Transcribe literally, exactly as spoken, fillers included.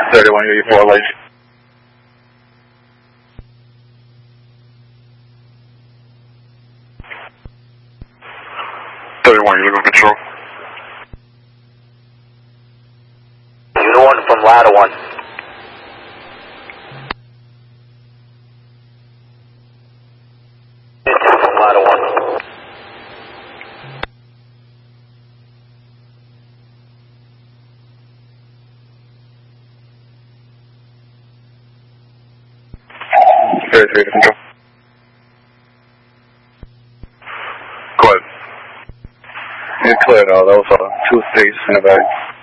thirty-one eighty-four, late. thirty-one, you're looking control. Unit one from ladder one. Unit two from ladder one. thirty-three to control. Go ahead. You're clear now, that was uh, two threes in the bag.